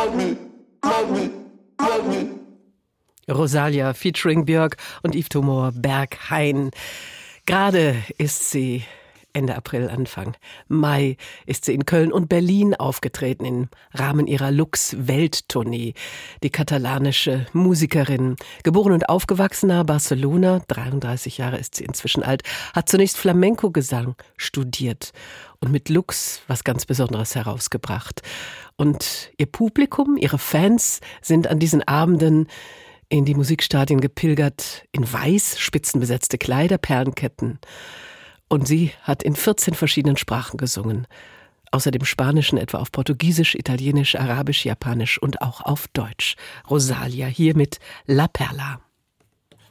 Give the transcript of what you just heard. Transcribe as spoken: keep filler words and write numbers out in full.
Rosalia featuring Björk und Yves Tumor, Berghain. Gerade ist sie Ende April, Anfang Mai ist sie in Köln und Berlin aufgetreten im Rahmen ihrer Lux-Welttournee. Die katalanische Musikerin, geboren und aufgewachsen nahe Barcelona, dreiunddreißig Jahre ist sie inzwischen alt, hat zunächst Flamenco-Gesang studiert und mit Lux was ganz Besonderes herausgebracht. Und ihr Publikum, ihre Fans sind an diesen Abenden in die Musikstadien gepilgert, in weiß, spitzenbesetzte Kleider, Perlenketten. Und sie hat in vierzehn verschiedenen Sprachen gesungen. Außer dem Spanischen etwa auf Portugiesisch, Italienisch, Arabisch, Japanisch und auch auf Deutsch. Rosalia hier mit La Perla.